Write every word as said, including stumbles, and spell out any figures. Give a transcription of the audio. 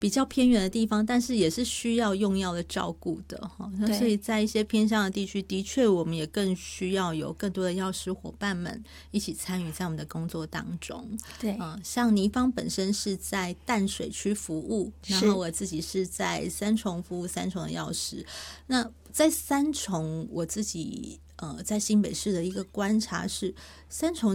比较偏远的地方，但是也是需要用药的照顾的哈。那所以在一些偏乡的地区，的确我们也更需要有更多的药师伙伴们一起参与在我们的工作当中。 对， 呃、像倪芳本身是在淡水区服务，然后我自己是在三重服务三重的药师。那在三重我自己呃在新北市的一个观察是，三重